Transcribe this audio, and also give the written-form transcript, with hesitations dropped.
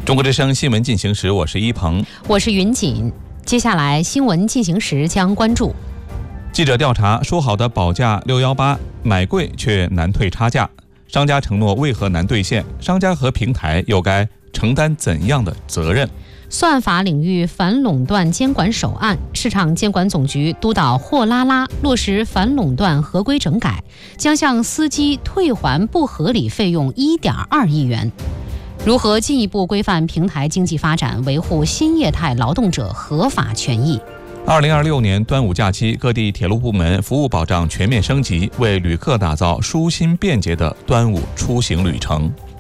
中国之声新闻进行时，我是一鹏， 我是云锦。接下来新闻进行时将关注： 记者调查，说好的保价618买贵却难退差价，商家承诺为何难兑现？商家和平台又该承担怎样的责任？ 算法领域反垄断监管首案，市场监管总局督导货拉拉落实反垄断合规整改，将向司机退还不合理费用1.2亿元。如何进一步规范平台经济发展，维护新业态劳动者合法权益 ？2026年端午假期，各地铁路部门服务保障全面升级，为旅客打造舒心便捷的端午出行旅程。